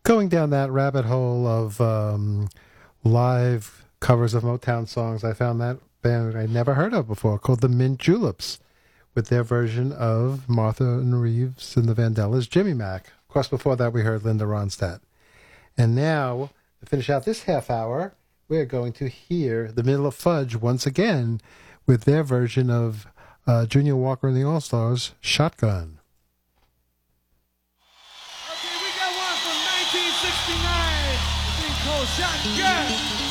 Going down that rabbit hole of live covers of Motown songs, I found that band I never heard of before called the Mint Juleps with their version of Martha and Reeves and the Vandellas' Jimmy Mac. Of course, before that we heard Linda Ronstadt. And now, to finish out this half hour, we're going to hear the Middle of Fudge once again with their version of Junior Walker and the All-Stars, Shotgun. Okay, we got one from 1969, a thing called Shotgun.